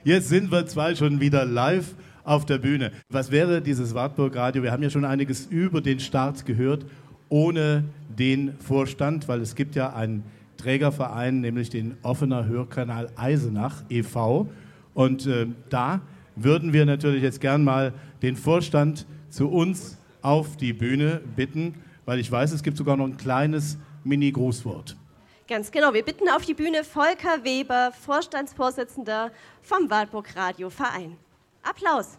Jetzt sind wir zwei schon wieder live auf der Bühne. Was wäre dieses Wartburg Radio? Wir haben ja schon einiges über den Start gehört, ohne den Vorstand, weil es gibt ja einen Trägerverein, nämlich den Offener Hörkanal Eisenach e.V. Und da würden wir natürlich jetzt gern mal den Vorstand zu uns auf die Bühne bitten, weil ich weiß, es gibt sogar noch ein kleines Mini-Grußwort. Ganz genau, wir bitten auf die Bühne Volker Weber, Vorstandsvorsitzender vom Wartburg Radio Verein. Applaus.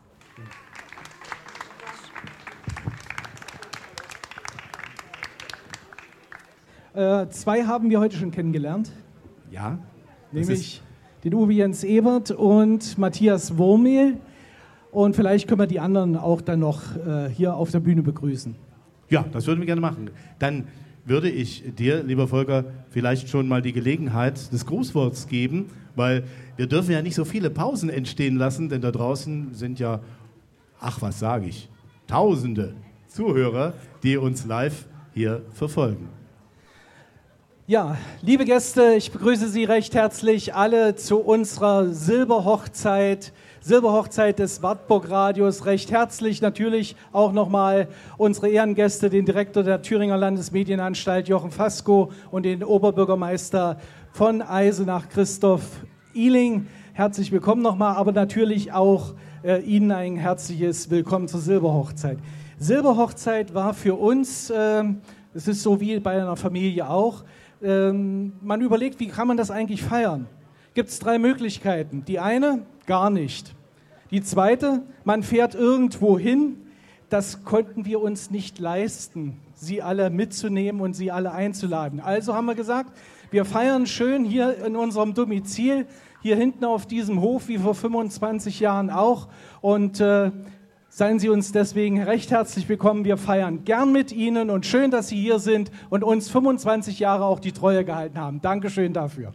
Zwei haben wir heute schon kennengelernt. Ja. Nämlich den Uwe Jens Ebert und Matthias Wurmehl. Und vielleicht können wir die anderen auch dann noch hier auf der Bühne begrüßen. Ja, das würden wir gerne machen. Dann würde ich dir, lieber Volker, vielleicht schon mal die Gelegenheit des Grußworts geben, weil wir dürfen ja nicht so viele Pausen entstehen lassen, denn da draußen sind ja, was sage ich, Tausende Zuhörer, die uns live hier verfolgen. Ja, liebe Gäste, ich begrüße Sie recht herzlich alle zu unserer Silberhochzeit des Wartburg Radios. Recht herzlich natürlich auch nochmal unsere Ehrengäste, den Direktor der Thüringer Landesmedienanstalt Jochen Fasko und den Oberbürgermeister von Eisenach Christoph Ihling. Herzlich willkommen nochmal, aber natürlich auch Ihnen ein herzliches Willkommen zur Silberhochzeit. Silberhochzeit war für uns, es ist so wie bei einer Familie auch, man überlegt, wie kann man das eigentlich feiern? Gibt es 3 Möglichkeiten. Die eine, gar nicht. Die zweite, man fährt irgendwo hin. Das konnten wir uns nicht leisten, sie alle mitzunehmen und sie alle einzuladen. Also haben wir gesagt, wir feiern schön hier in unserem Domizil, hier hinten auf diesem Hof, wie vor 25 Jahren auch. Und seien Sie uns deswegen recht herzlich willkommen. Wir feiern gern mit Ihnen und schön, dass Sie hier sind und uns 25 Jahre auch die Treue gehalten haben. Dankeschön dafür.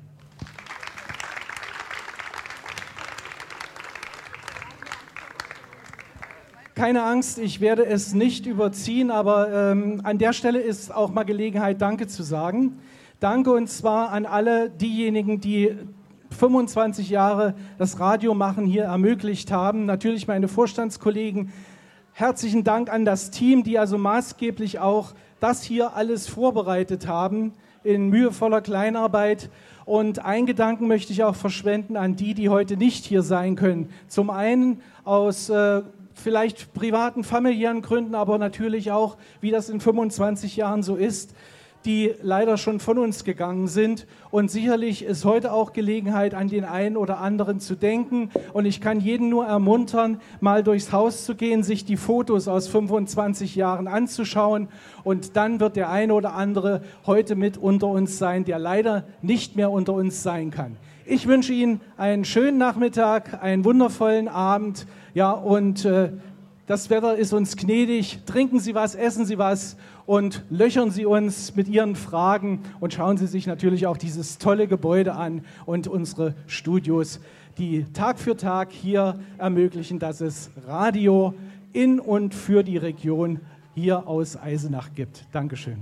Keine Angst, ich werde es nicht überziehen, aber an der Stelle ist auch mal Gelegenheit, Danke zu sagen. Danke und zwar an alle diejenigen, die 25 Jahre das Radio machen hier ermöglicht haben. Natürlich meine Vorstandskollegen. Herzlichen Dank an das Team, die also maßgeblich auch das hier alles vorbereitet haben in mühevoller Kleinarbeit. Und einen Gedanken möchte ich auch verschwenden an die, die heute nicht hier sein können. Zum einen aus vielleicht privaten, familiären Gründen, aber natürlich auch, wie das in 25 Jahren so ist, die leider schon von uns gegangen sind. Und sicherlich ist heute auch Gelegenheit, an den einen oder anderen zu denken. Und ich kann jeden nur ermuntern, mal durchs Haus zu gehen, sich die Fotos aus 25 Jahren anzuschauen. Und dann wird der eine oder andere heute mit unter uns sein, der leider nicht mehr unter uns sein kann. Ich wünsche Ihnen einen schönen Nachmittag, einen wundervollen Abend. Ja, und das Wetter ist uns gnädig. Trinken Sie was, essen Sie was und löchern Sie uns mit Ihren Fragen und schauen Sie sich natürlich auch dieses tolle Gebäude an und unsere Studios, die Tag für Tag hier ermöglichen, dass es Radio in und für die Region hier aus Eisenach gibt. Dankeschön.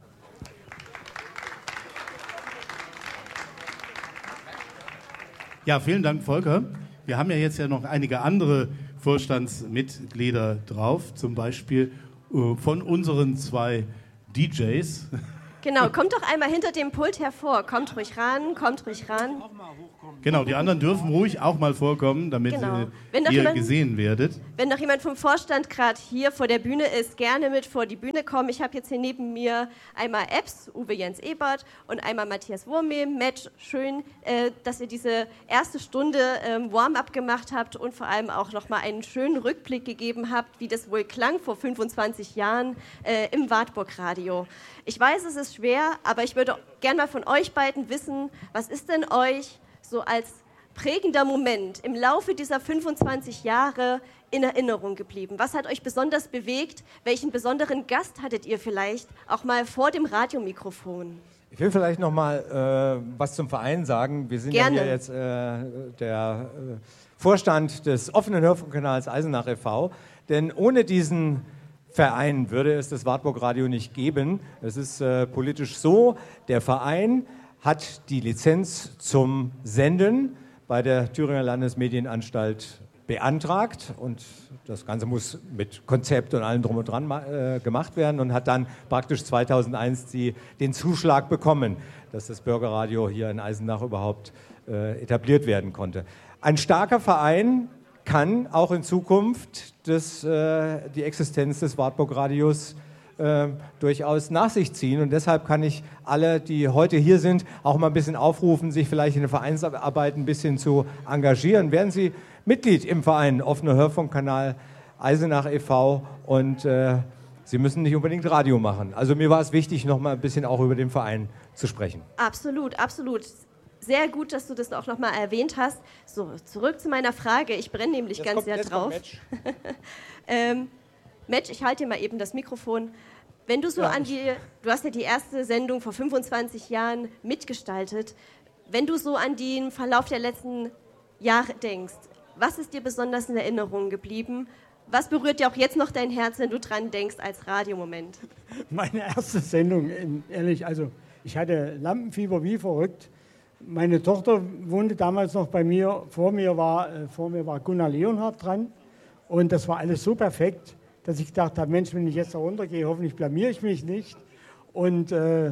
Ja, vielen Dank, Volker. Wir haben ja jetzt ja noch einige andere Vorstandsmitglieder drauf, zum Beispiel von unseren 2 DJs. Genau, kommt doch einmal hinter dem Pult hervor. Kommt ruhig ran, kommt ruhig ran. Genau, die anderen dürfen ruhig auch mal vorkommen, damit ihr gesehen werdet. Wenn noch jemand vom Vorstand gerade hier vor der Bühne ist, gerne mit vor die Bühne kommen. Ich habe jetzt hier neben mir einmal Epps, Uwe Jens Ebert und einmal Matthias Wurmehl. Match, schön, dass ihr diese erste Stunde Warm-up gemacht habt und vor allem auch nochmal einen schönen Rückblick gegeben habt, wie das wohl klang vor 25 Jahren im Wartburg Radio. Ich weiß, es ist schwer, aber ich würde gerne mal von euch beiden wissen, was ist denn euch so als prägender Moment im Laufe dieser 25 Jahre in Erinnerung geblieben? Was hat euch besonders bewegt? Welchen besonderen Gast hattet ihr vielleicht auch mal vor dem Radiomikrofon? Ich will vielleicht noch mal was zum Verein sagen. Wir sind ja hier jetzt der Vorstand des offenen Hörfunkkanals Eisenach e.V., denn ohne diesen Verein würde es das Wartburg Radio nicht geben. Es ist politisch so, der Verein hat die Lizenz zum Senden bei der Thüringer Landesmedienanstalt beantragt und das Ganze muss mit Konzept und allem drum und dran gemacht werden und hat dann praktisch 2001 den Zuschlag bekommen, dass das Bürgerradio hier in Eisenach überhaupt etabliert werden konnte. Ein starker Verein kann auch in Zukunft die Existenz des Wartburg-Radios durchaus nach sich ziehen. Und deshalb kann ich alle, die heute hier sind, auch mal ein bisschen aufrufen, sich vielleicht in der Vereinsarbeit ein bisschen zu engagieren. Werden Sie Mitglied im Verein Offener Hörfunkkanal Eisenach e.V. und Sie müssen nicht unbedingt Radio machen. Also mir war es wichtig, noch mal ein bisschen auch über den Verein zu sprechen. Absolut, absolut. Sehr gut, dass du das auch noch mal erwähnt hast. So, zurück zu meiner Frage. Ich brenne nämlich ganz sehr drauf. Match, ich halte dir mal eben das Mikrofon. Wenn du so du hast ja die erste Sendung vor 25 Jahren mitgestaltet. Wenn du so an den Verlauf der letzten Jahre denkst, was ist dir besonders in Erinnerung geblieben? Was berührt dir auch jetzt noch dein Herz, wenn du dran denkst als Radiomoment? Meine erste Sendung, ehrlich, also ich hatte Lampenfieber wie verrückt. Meine Tochter wohnte damals noch bei mir. Vor mir war Gunnar Leonhardt dran und das war alles so perfekt, dass ich gedacht habe, Mensch, wenn ich jetzt da runtergehe, hoffentlich blamiere ich mich nicht. Und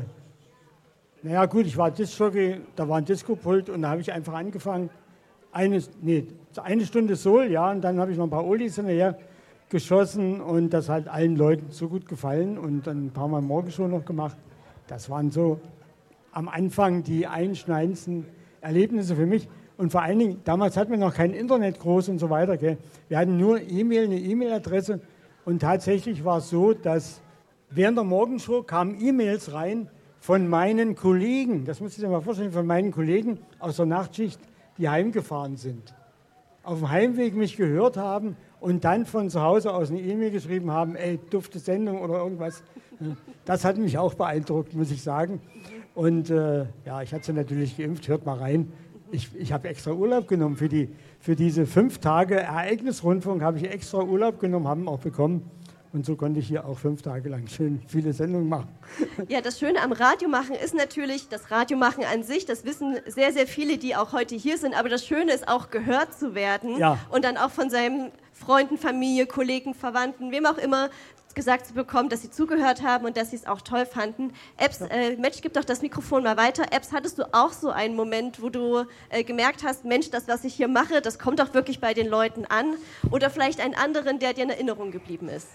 naja gut, ich war Discjockey, da war ein Discopult und da habe ich einfach angefangen, eine Stunde Soul, ja, und dann habe ich noch ein paar Oldies hinterher geschossen und das hat allen Leuten so gut gefallen und dann ein paar Mal Morgenshow noch gemacht. Das waren so am Anfang die einschneidendsten Erlebnisse für mich. Und vor allen Dingen, damals hatten wir noch kein Internet groß und so weiter. Gell? Wir hatten nur eine E-Mail-Adresse. Und tatsächlich war es so, dass während der Morgenshow kamen E-Mails rein von meinen Kollegen, das muss ich dir mal vorstellen, von meinen Kollegen aus der Nachtschicht, die heimgefahren sind. Auf dem Heimweg mich gehört haben und dann von zu Hause aus eine E-Mail geschrieben haben, ey, dufte Sendung oder irgendwas. Das hat mich auch beeindruckt, muss ich sagen. Und ja, ich hatte sie natürlich geimpft, hört mal rein. Ich habe extra Urlaub genommen für diese 5 Tage Ereignisrundfunk, habe ich extra Urlaub genommen, haben auch bekommen. Und so konnte ich hier auch 5 Tage lang schön viele Sendungen machen. Ja, das Schöne am Radiomachen ist natürlich das Radiomachen an sich. Das wissen sehr, sehr viele, die auch heute hier sind. Aber das Schöne ist auch, gehört zu werden. Ja. Und dann auch von seinen Freunden, Familie, Kollegen, Verwandten, wem auch immer, gesagt zu bekommen, dass sie zugehört haben und dass sie es auch toll fanden. Mensch, gib doch das Mikrofon mal weiter. Ebbs, hattest du auch so einen Moment, wo du gemerkt hast, Mensch, das, was ich hier mache, das kommt doch wirklich bei den Leuten an? Oder vielleicht einen anderen, der dir in Erinnerung geblieben ist?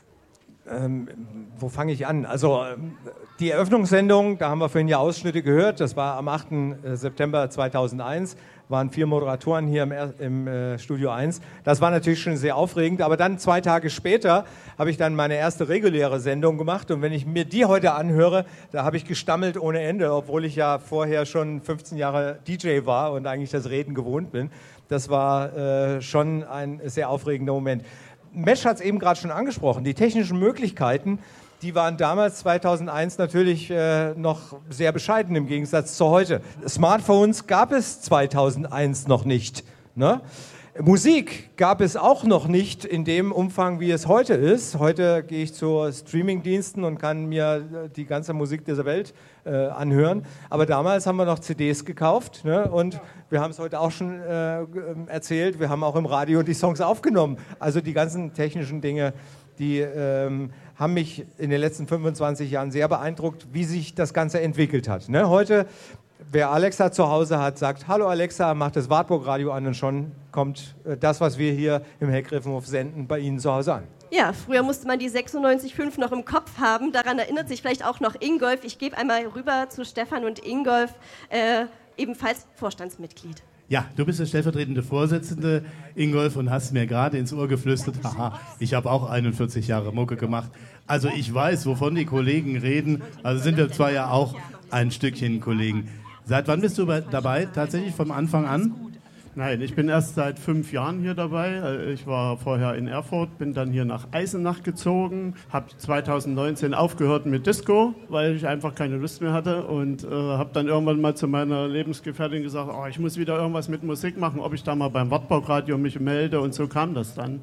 Wo fange ich an? Also die Eröffnungssendung, da haben wir vorhin ja Ausschnitte gehört, das war am 8. September 2001, waren 4 Moderatoren hier im Studio 1. Das war natürlich schon sehr aufregend, aber dann 2 Tage später habe ich dann meine erste reguläre Sendung gemacht und wenn ich mir die heute anhöre, da habe ich gestammelt ohne Ende, obwohl ich ja vorher schon 15 Jahre DJ war und eigentlich das Reden gewohnt bin. Das war schon ein sehr aufregender Moment. Mesh hat es eben gerade schon angesprochen, die technischen Möglichkeiten, die waren damals 2001 natürlich noch sehr bescheiden im Gegensatz zu heute. Smartphones gab es 2001 noch nicht. Ne? Musik gab es auch noch nicht in dem Umfang, wie es heute ist. Heute gehe ich zu Streamingdiensten und kann mir die ganze Musik dieser Welt anhören. Aber damals haben wir noch CDs gekauft, ne? Und wir haben es heute auch schon erzählt, wir haben auch im Radio die Songs aufgenommen. Also die ganzen technischen Dinge, die haben mich in den letzten 25 Jahren sehr beeindruckt, wie sich das Ganze entwickelt hat. Ne? Heute, wer Alexa zu Hause hat, sagt, hallo Alexa, macht das Wartburg-Radio an und schon kommt das, was wir hier im Hellgriffenhof senden, bei Ihnen zu Hause an. Ja, früher musste man die 96.5 noch im Kopf haben. Daran erinnert sich vielleicht auch noch Ingolf. Ich gebe einmal rüber zu Stefan und Ingolf, ebenfalls Vorstandsmitglied. Ja, du bist der stellvertretende Vorsitzende, Ingolf, und hast mir gerade ins Ohr geflüstert, haha, ich habe auch 41 Jahre Mucke gemacht. Also ich weiß, wovon die Kollegen reden. Also sind wir zwar ja auch ein Stückchen Kollegen. Seit wann bist du dabei? Tatsächlich vom Anfang an? Nein, ich bin erst seit 5 Jahren hier dabei. Ich war vorher in Erfurt, bin dann hier nach Eisenach gezogen, habe 2019 aufgehört mit Disco, weil ich einfach keine Lust mehr hatte und habe dann irgendwann mal zu meiner Lebensgefährtin gesagt, oh, ich muss wieder irgendwas mit Musik machen, ob ich da mal beim Wartburg-Radio mich melde und so kam das dann.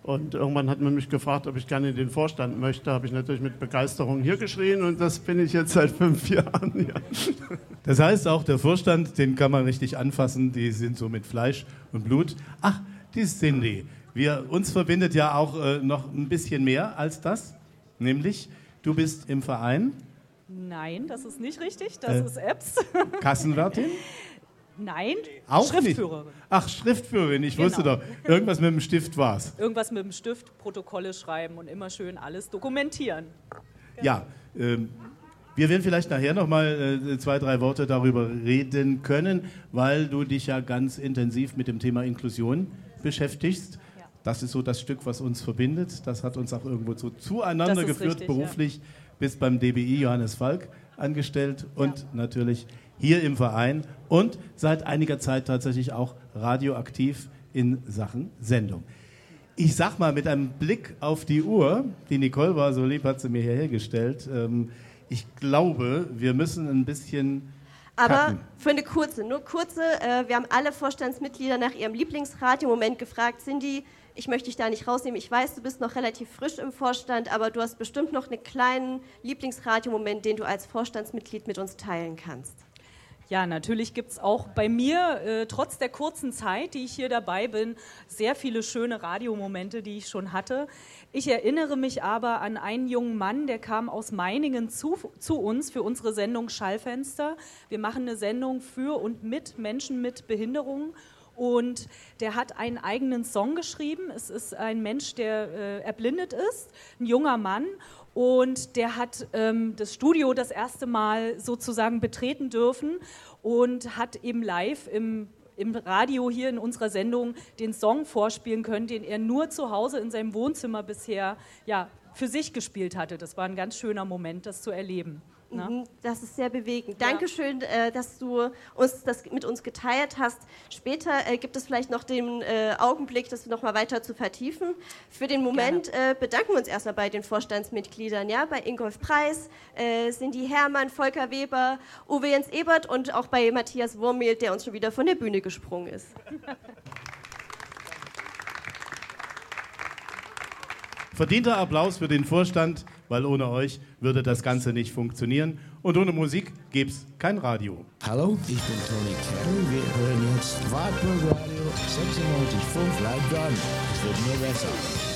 Und irgendwann hat man mich gefragt, ob ich gerne in den Vorstand möchte. Habe ich natürlich mit Begeisterung hier geschrien und das bin ich jetzt seit 5 Jahren hier. Das heißt, auch der Vorstand, den kann man richtig anfassen, die sind so mit Fleisch und Blut. Ach, die Cindy. Uns verbindet ja auch noch ein bisschen mehr als das, nämlich du bist im Verein. Nein, das ist nicht richtig, das ist EBS. Kassenwärtin? Nein, auch Schriftführerin. Nicht. Ach, Schriftführerin, ich wusste doch, irgendwas mit dem Stift war's. Irgendwas mit dem Stift, Protokolle schreiben und immer schön alles dokumentieren. Ja, wir werden vielleicht nachher noch mal 2, 3 Worte darüber reden können, weil du dich ja ganz intensiv mit dem Thema Inklusion beschäftigst. Ja. Das ist so das Stück, was uns verbindet. Das hat uns auch irgendwo so zueinander geführt, richtig, beruflich. Ja. Bist beim DBI Johannes Falk angestellt und natürlich hier im Verein und seit einiger Zeit tatsächlich auch radioaktiv in Sachen Sendung. Ich sag mal, mit einem Blick auf die Uhr, die Nicole war so lieb, hat sie mir hierher gestellt, ich glaube, wir müssen ein bisschen aber cutten. Für eine kurze, wir haben alle Vorstandsmitglieder nach ihrem Lieblingsradiomoment gefragt. Cindy, ich möchte dich da nicht rausnehmen. Ich weiß, du bist noch relativ frisch im Vorstand, aber du hast bestimmt noch einen kleinen Lieblingsradiomoment, den du als Vorstandsmitglied mit uns teilen kannst. Ja, natürlich gibt es auch bei mir, trotz der kurzen Zeit, die ich hier dabei bin, sehr viele schöne Radiomomente, die ich schon hatte. Ich erinnere mich aber an einen jungen Mann, der kam aus Meiningen zu uns für unsere Sendung Schallfenster. Wir machen eine Sendung für und mit Menschen mit Behinderungen. Und der hat einen eigenen Song geschrieben. Es ist ein Mensch, der erblindet ist, ein junger Mann. Und der hat das Studio das erste Mal sozusagen betreten dürfen und hat eben live im Radio hier in unserer Sendung den Song vorspielen können, den er nur zu Hause in seinem Wohnzimmer bisher für sich gespielt hatte. Das war ein ganz schöner Moment, das zu erleben. Ne? Das ist sehr bewegend. Dankeschön, dass du das mit uns geteilt hast. Später gibt es vielleicht noch den Augenblick, das noch mal weiter zu vertiefen. Für den Moment bedanken wir uns erstmal bei den Vorstandsmitgliedern, bei Ingolf Preis, Cindy Herrmann, Volker Weber, Uwe Jens Ebert und auch bei Matthias Wurmehl, der uns schon wieder von der Bühne gesprungen ist. Verdienter Applaus für den Vorstand, weil ohne euch würde das Ganze nicht funktionieren. Und ohne Musik gäbe es kein Radio. Hallo, ich bin Toni Kerry. Wir hören jetzt Wartburg Radio 96.5 live dran. Es wird nur besser.